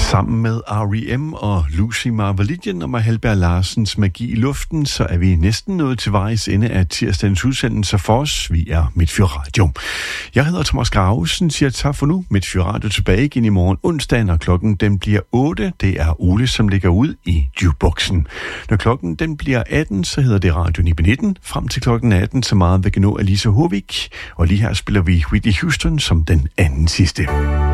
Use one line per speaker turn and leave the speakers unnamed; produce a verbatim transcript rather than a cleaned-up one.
Sammen med R E M og Lucy Marvalidian og Mahelberg Larsens Magi i luften, så er vi næsten nået til vejs ende af tirsdagens udsendelse for os. Vi er Midtfyr Radio. Jeg hedder Thomas Gravesen, siger tak for nu. Midtfyr Radio tilbage igen i morgen onsdag, og klokken den bliver otte. Det er Ole, som ligger ud i jukeboksen. Når klokken den bliver atten, så hedder det Radio ni nitten. Frem til klokken atten, så meget vi kan nå af Lisa Hovik. Og lige her spiller vi Whitney Houston som den anden sidste.